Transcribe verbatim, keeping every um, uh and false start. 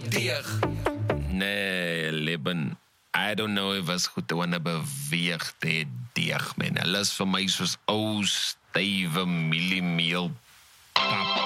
deeg. Nee, Leben. I don't know if as goed te wanna beweeg te deeg, man. Hulle is vir my soos ou, stywe mieliemeel pap.